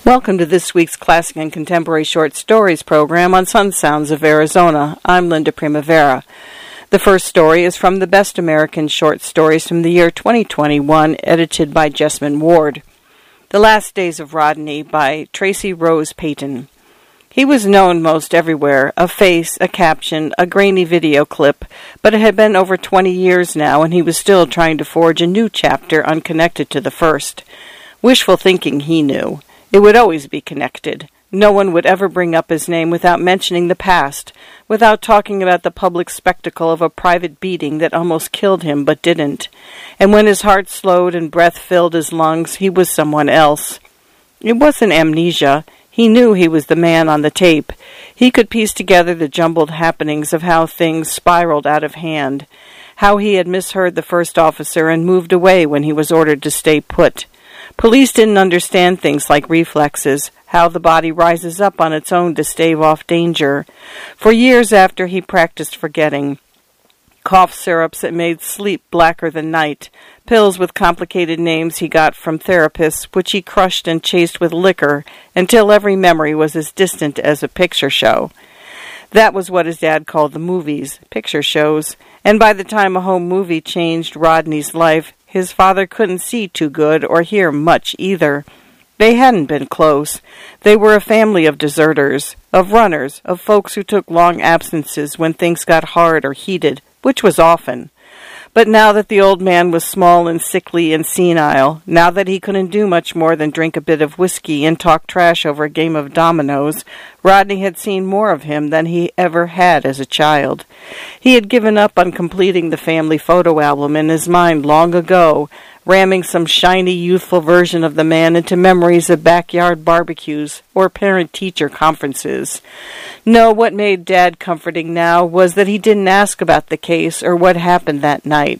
Welcome to this week's Classic and Contemporary Short Stories program on Sun Sounds of Arizona. I'm Linda Primavera. The first story is from the Best American Short Stories from the year 2021, edited by Jessamine Ward. The Last Days of Rodney by Tracy Rose Payton. He was known most everywhere, a face, a caption, a grainy video clip, but it had been over 20 years now, and he was still trying to forge a new chapter unconnected to the first. Wishful thinking, he knew. It would always be connected. No one would ever bring up his name without mentioning the past, without talking about the public spectacle of a private beating that almost killed him but didn't. And when his heart slowed and breath filled his lungs, he was someone else. It wasn't amnesia. He knew he was the man on the tape. He could piece together the jumbled happenings of how things spiraled out of hand, how he had misheard the first officer and moved away when he was ordered to stay put. Police didn't understand things like reflexes, how the body rises up on its own to stave off danger. For years after, he practiced forgetting. Cough syrups that made sleep blacker than night, pills with complicated names he got from therapists, which he crushed and chased with liquor until every memory was as distant as a picture show. That was what his dad called the movies, picture shows, and by the time a home movie changed Rodney's life, his father couldn't see too good or hear much either. They hadn't been close. They were a family of deserters, of runners, of folks who took long absences when things got hard or heated, which was often. But now that the old man was small and sickly and senile, now that he couldn't do much more than drink a bit of whiskey and talk trash over a game of dominoes, Rodney had seen more of him than he ever had as a child. He had given up on completing the family photo album in his mind long ago, ramming some shiny, youthful version of the man into memories of backyard barbecues or parent-teacher conferences. No, what made Dad comforting now was that he didn't ask about the case or what happened that night.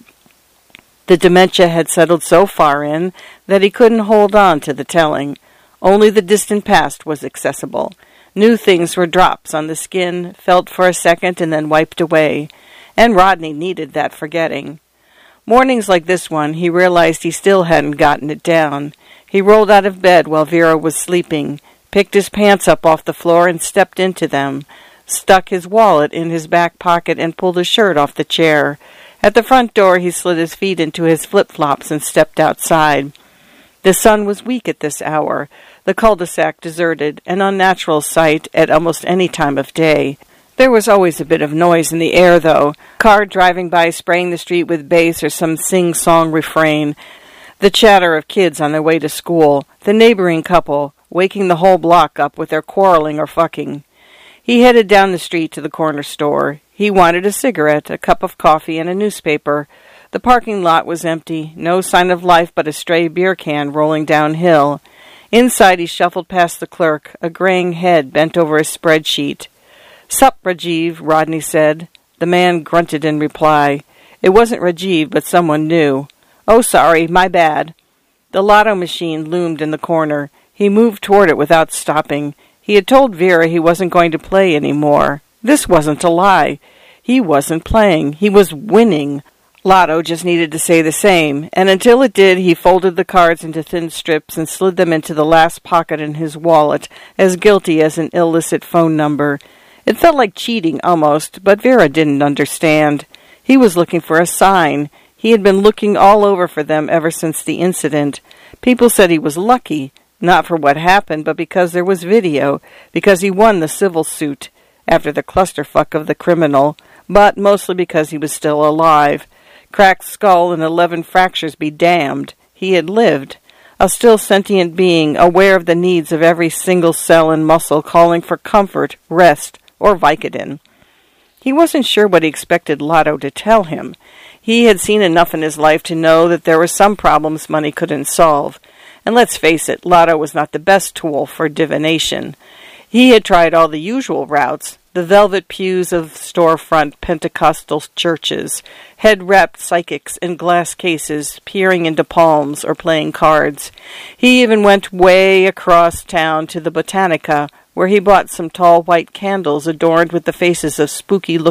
The dementia had settled so far in that he couldn't hold on to the telling. Only the distant past was accessible. New things were drops on the skin, felt for a second and then wiped away. And Rodney needed that forgetting. Mornings like this one, he realized he still hadn't gotten it down. He rolled out of bed while Vera was sleeping, picked his pants up off the floor and stepped into them, stuck his wallet in his back pocket and pulled his shirt off the chair. At the front door, he slid his feet into his flip-flops and stepped outside. The sun was weak at this hour, the cul-de-sac deserted, an unnatural sight at almost any time of day. There was always a bit of noise in the air, though. Car driving by spraying the street with bass or some sing-song refrain. The chatter of kids on their way to school. The neighboring couple, waking the whole block up with their quarreling or fucking. He headed down the street to the corner store. He wanted a cigarette, a cup of coffee, and a newspaper. The parking lot was empty. No sign of life but a stray beer can rolling downhill. Inside he shuffled past the clerk, a graying head bent over a spreadsheet. "Sup, Rajiv," Rodney said. The man grunted in reply. It wasn't Rajiv, but someone new. "Oh, sorry, my bad." The lotto machine loomed in the corner. He moved toward it without stopping. He had told Vera he wasn't going to play any more. This wasn't a lie. He wasn't playing. He was winning. Lotto just needed to say the same, and until it did, he folded the cards into thin strips and slid them into the last pocket in his wallet, as guilty as an illicit phone number. It felt like cheating, almost, but Vera didn't understand. He was looking for a sign. He had been looking all over for them ever since the incident. People said he was lucky, not for what happened, but because there was video, because he won the civil suit, after the clusterfuck of the criminal, but mostly because he was still alive. Cracked skull and 11 fractures be damned. He had lived. A still sentient being, aware of the needs of every single cell and muscle, calling for comfort, rest, or Vicodin. He wasn't sure what he expected Lotto to tell him. He had seen enough in his life to know that there were some problems money couldn't solve. And let's face it, Lotto was not the best tool for divination. He had tried all the usual routes, the velvet pews of storefront Pentecostal churches, head-wrapped psychics in glass cases, peering into palms or playing cards. He even went way across town to the Botanica, where he bought some tall white candles adorned with the faces of spooky-looking